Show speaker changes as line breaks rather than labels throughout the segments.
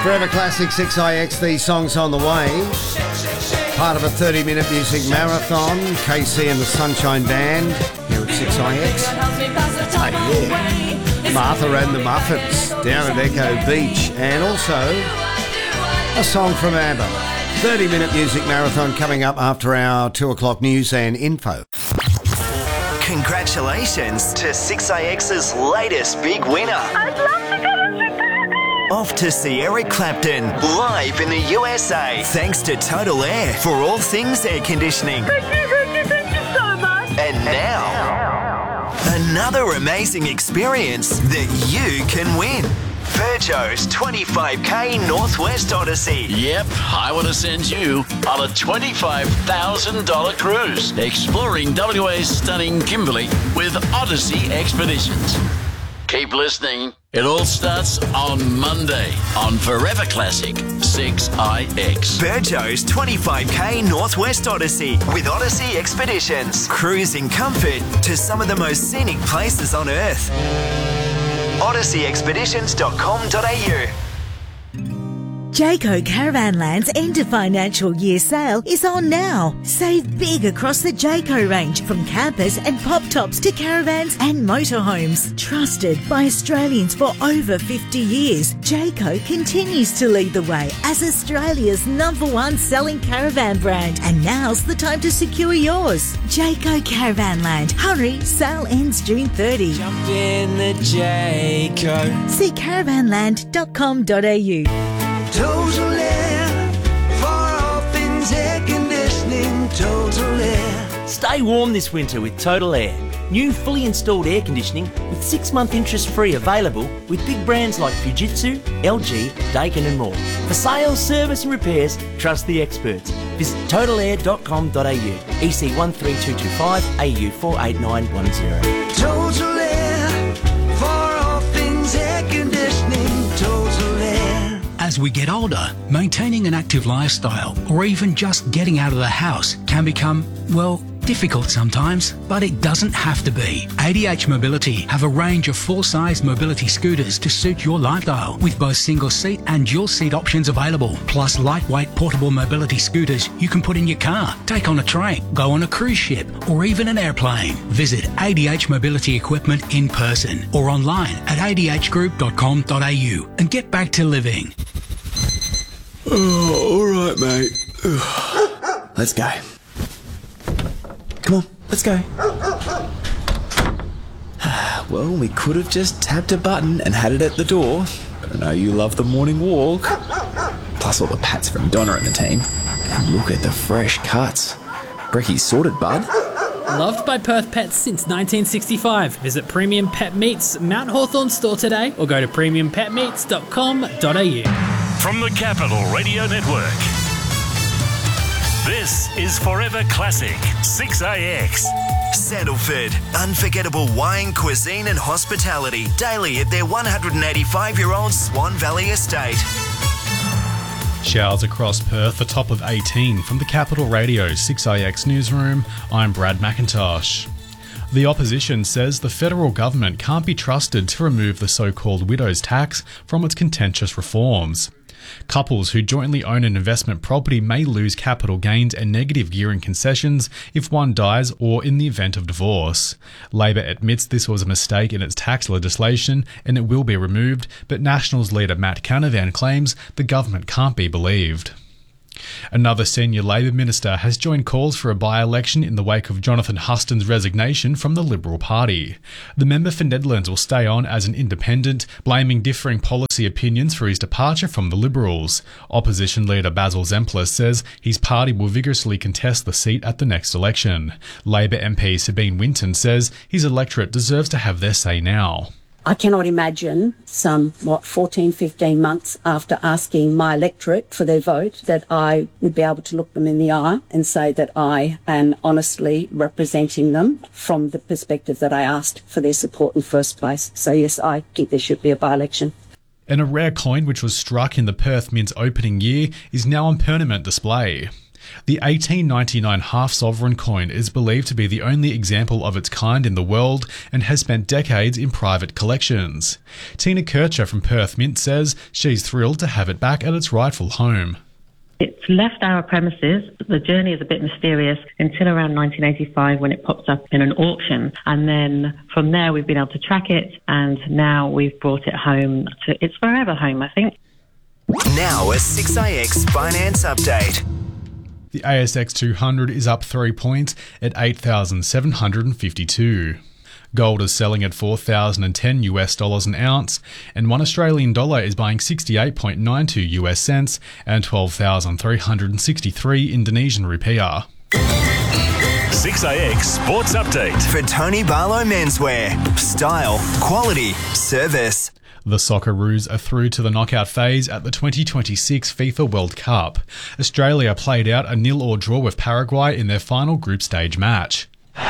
Forever Classic 6IX, these songs on the way. Part of a 30-minute music marathon. KC and the Sunshine Band here at 6IX. Oh, yeah. Martha and the Muffins down at Echo Beach. And also a song from ABBA. 30-minute music marathon coming up after our 2 o'clock news and info.
Congratulations to 6IX's latest big winner.
I'd love to go to Chicago.
Off to see Eric Clapton live in the USA. Thanks to Total Air for all things air conditioning.
Thank you so much.
And now, another amazing experience that you can win. Peugeot's 25k Northwest Odyssey.
Yep, I want to send you on a $25,000 cruise exploring WA's stunning Kimberley with Odyssey Expeditions. Keep listening. It all starts on Monday on Forever Classic 6IX.
Peugeot's 25k Northwest Odyssey with Odyssey Expeditions. Cruising comfort to some of the most scenic places on Earth. odysseyexpeditions.com.au.
Jayco Caravanland's end of financial year sale is on now. Save big across the Jayco range, from campers and pop tops to caravans and motorhomes. Trusted by Australians for over 50 years, Jayco continues to lead the way as Australia's #1 selling caravan brand. And now's the time to secure yours. Jayco Caravanland. Hurry, sale ends June 30.
Jump in the Jayco.
See caravanland.com.au.
Total Air, for all things air conditioning, Total Air.
Stay warm this winter with Total Air. New fully installed air conditioning with 6-month interest-free available with big brands like Fujitsu, LG, Daikin and more. For sales, service and repairs, trust the experts. Visit totalair.com.au, EC 13225 AU 48910.
Total Air, for all things air conditioning, Total Air.
As we get older, maintaining an active lifestyle or even just getting out of the house can become, well, difficult sometimes, but it doesn't have to be. ADH Mobility have a range of full-size mobility scooters to suit your lifestyle, with both single-seat and dual-seat options available, plus lightweight portable mobility scooters you can put in your car, take on a train, go on a cruise ship, or even an airplane. Visit ADH Mobility Equipment in person or online at adhgroup.com.au and get back to living.
Oh, all right, mate. Let's go. Come on, let's go. Well, we could have just tapped a button and had it at the door, but I know you love the morning walk. Plus all the pats from Donna and the team. And look at the fresh cuts. Brecky's sorted, bud.
Loved by Perth Pets since 1965. Visit Premium Pet Meats Mount Hawthorn store today or go to premiumpetmeats.com.au.
From the Capital Radio Network, this is Forever Classic 6IX.
Sandalford, unforgettable wine, cuisine and hospitality daily at their 185-year-old Swan Valley estate.
Showers across Perth, a top of 18. From the Capital Radio 6IX newsroom, I'm Brad McIntosh. The opposition says the federal government can't be trusted to remove the so-called widow's tax from its contentious reforms. Couples who jointly own an investment property may lose capital gains and negative gearing concessions if one dies or in the event of divorce. Labor admits this was a mistake in its tax legislation and it will be removed, but Nationals leader Matt Canavan claims the government can't be believed. Another senior Labor minister has joined calls for a by-election in the wake of Jonathan Huston's resignation from the Liberal Party. The member for Nedlands will stay on as an independent, blaming differing policy opinions for his departure from the Liberals. Opposition leader Basil Zemplis says his party will vigorously contest the seat at the next election. Labor MP Sabine Winton says his electorate deserves to have their say now.
I cannot imagine 14, 15 months after asking my electorate for their vote that I would be able to look them in the eye and say that I am honestly representing them from the perspective that I asked for their support in the first place. So yes, I think there should be a by-election.
And a rare coin which was struck in the Perth Mint's opening year is now on permanent display. The 1899 half-sovereign coin is believed to be the only example of its kind in the world and has spent decades in private collections. Tina Kircher from Perth Mint says she's thrilled to have it back at its rightful home.
It's left our premises. The journey is a bit mysterious until around 1985 when it popped up in an auction. And then from there we've been able to track it, and now we've brought it home. It's forever home, I think.
Now a 6IX finance update.
The ASX 200 is up 3 points at 8,752. Gold is selling at $4,010 an ounce, and 1 Australian dollar is buying 68.92 US cents and 12,363 Indonesian rupiah.
6IX Sports Update.
For Tony Barlow Menswear. Style, quality, service.
The Socceroos are through to the knockout phase at the 2026 FIFA World Cup. Australia played out a 0-0 draw with Paraguay in their final group stage match.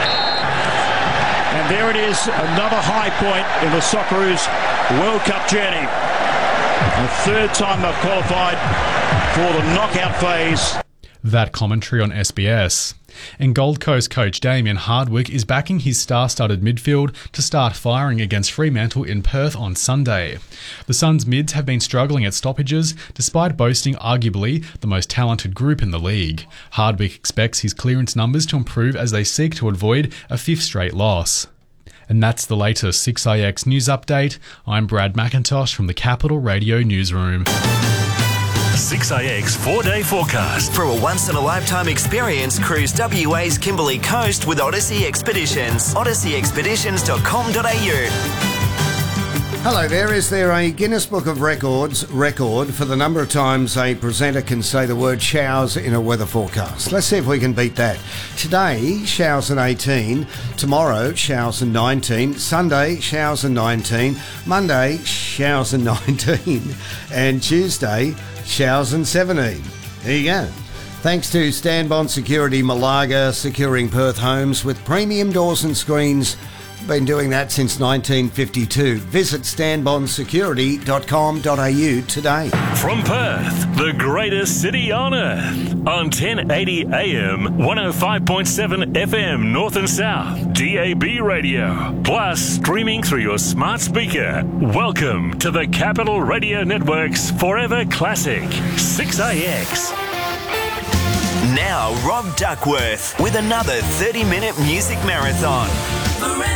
And there it is, another high point in the Socceroos World Cup journey. The third time they've qualified for the knockout phase.
That commentary on SBS. And Gold Coast coach Damien Hardwick is backing his star-studded midfield to start firing against Fremantle in Perth on Sunday. The Suns mids have been struggling at stoppages, despite boasting arguably the most talented group in the league. Hardwick expects his clearance numbers to improve as they seek to avoid a fifth straight loss. And that's the latest 6IX news update. I'm Brad McIntosh from the Capital Radio Newsroom.
6IX 4-day forecast.
For a once-in-a-lifetime experience, cruise WA's Kimberley Coast with Odyssey Expeditions. odysseyexpeditions.com.au.
Hello there. Is there a Guinness Book of Records record for the number of times a presenter can say the word showers in a weather forecast? Let's see if we can beat that. Today, showers and 18. Tomorrow, showers and 19. Sunday, showers and 19. Monday, showers and 19. And Tuesday, showers and 17. There you go. Thanks to Stanbon Security Malaga, securing Perth homes with premium doors and screens. Been doing that since 1952. Visit stanbonsecurity.com.au today.
From Perth, the greatest city on earth, on 1080 AM, 105.7 FM North and South, DAB radio, plus streaming through your smart speaker. Welcome to the Capital Radio Network's Forever Classic, 6IX.
Now Rob Duckworth with another 30-minute music marathon.